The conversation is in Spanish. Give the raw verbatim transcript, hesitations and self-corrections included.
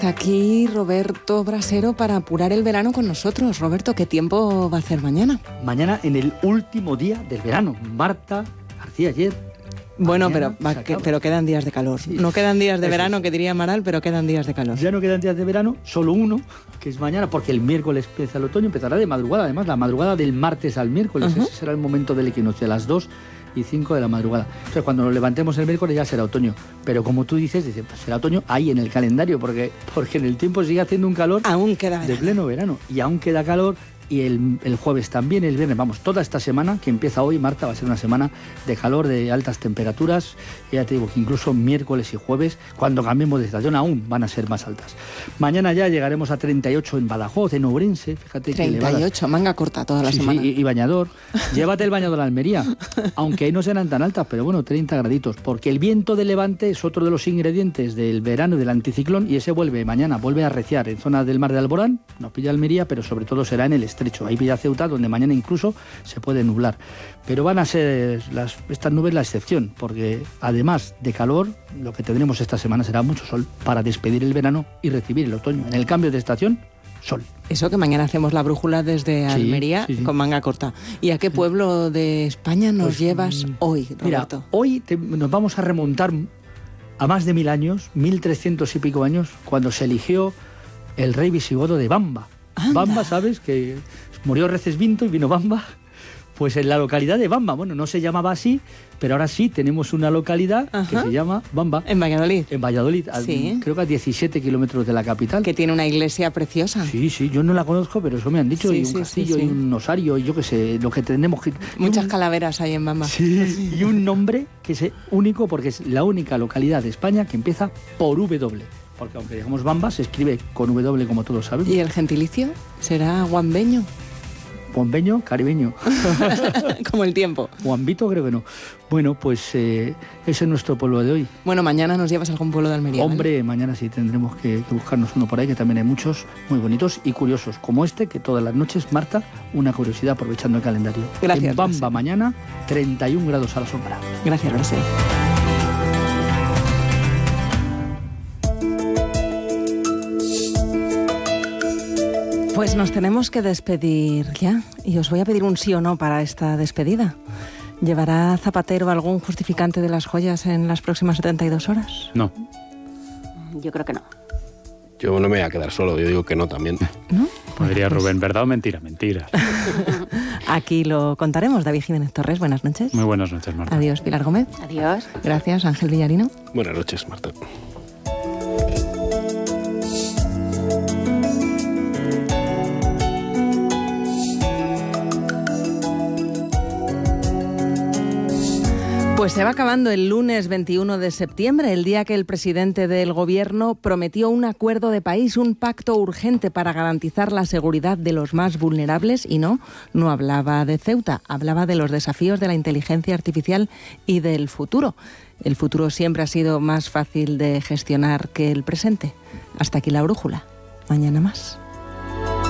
Está aquí Roberto Brasero para apurar el verano con nosotros. Roberto, ¿qué tiempo va a hacer mañana? Mañana en el último día del verano. Marta García ayer. Bueno, pero, va, que, pero quedan días de calor. Sí. No quedan días de Eso verano, es. que diría Amaral, pero quedan días de calor. Ya no quedan días de verano, solo uno, que es mañana, porque el miércoles empieza el otoño, empezará de madrugada, además, la madrugada del martes al miércoles. Uh-huh. Ese será el momento del equinoccio, a las dos y cinco de la madrugada. Entonces, cuando nos levantemos el miércoles ya será otoño. Pero como tú dices, dice, pues será otoño ahí en el calendario, porque, porque en el tiempo sigue haciendo un calor aún queda de pleno verano. Y aún queda calor. Y el, el jueves también, el viernes, vamos, toda esta semana que empieza hoy, Marta, va a ser una semana de calor, de altas temperaturas. Y ya te digo que incluso miércoles y jueves, cuando cambiemos de estación, aún van a ser más altas. Mañana ya llegaremos a treinta y ocho en Badajoz, en Ourense, fíjate. treinta y ocho, manga corta toda la sí, semana. Sí, y, y bañador. Llévate el bañador a Almería, aunque ahí no serán tan altas, pero bueno, treinta graditos. Porque el viento de levante es otro de los ingredientes del verano y del anticiclón, y ese vuelve mañana, vuelve a arreciar en zona del mar de Alborán, nos pilla Almería, pero sobre todo será en el estrecho. Ahí pilla Ceuta, donde mañana incluso se puede nublar. Pero van a ser las, estas nubes la excepción, porque además de calor, lo que tendremos esta semana será mucho sol para despedir el verano y recibir el otoño. En el cambio de estación, sol. Eso, que mañana hacemos la brújula desde Almería, sí, sí, sí. con manga corta. ¿Y a qué pueblo de España nos pues, llevas hoy, Roberto? Mira, hoy te, nos vamos a remontar a más de mil años, mil trescientos y pico años, cuando se eligió el rey visigodo de Bamba. Anda. Bamba, ¿sabes? Que murió Recesvinto y vino Bamba. Pues en la localidad de Bamba, bueno, no se llamaba así, pero ahora sí tenemos una localidad Ajá. que se llama Bamba. En Valladolid. En Valladolid, sí. Creo que a diecisiete kilómetros de la capital. Que tiene una iglesia preciosa. Sí, sí, yo no la conozco, pero eso me han dicho, sí, y un sí, castillo, sí, sí. y un osario, y yo qué sé, lo que tenemos que... Muchas un... calaveras hay en Bamba. Sí, y un nombre que es único, porque es la única localidad de España que empieza por W. Porque aunque digamos Bamba, se escribe con W, como todos saben. ¿Y el gentilicio será guambeño? Guambeño, caribeño. Como el tiempo. Guambito creo que no. Bueno, pues eh, ese es nuestro pueblo de hoy. Bueno, mañana nos llevas a algún pueblo de Almería. Hombre, ¿vale? Mañana sí tendremos que, que buscarnos uno por ahí, que también hay muchos muy bonitos y curiosos, como este, que todas las noches, Marta, una curiosidad aprovechando el calendario. Gracias. En Bamba gracias. Mañana, treinta y un grados a la sombra. Gracias, gracias. Pues nos tenemos que despedir ya, y os voy a pedir un sí o no para esta despedida. ¿Llevará Zapatero algún justificante de las joyas en las próximas setenta y dos horas? No. Yo creo que no. Yo no me voy a quedar solo, yo digo que no también. ¿No? Podría pues... Rubén, ¿verdad o mentira? Mentira. Aquí lo contaremos. David Jiménez Torres, buenas noches. Muy buenas noches, Marta. Adiós, Pilar Gómez. Adiós. Gracias, Ángel Villarino. Buenas noches, Marta. Pues se va acabando el lunes veintiuno de septiembre, el día que el presidente del Gobierno prometió un acuerdo de país, un pacto urgente para garantizar la seguridad de los más vulnerables, y no, no hablaba de Ceuta, hablaba de los desafíos de la inteligencia artificial y del futuro. El futuro siempre ha sido más fácil de gestionar que el presente. Hasta aquí la brújula. Mañana más.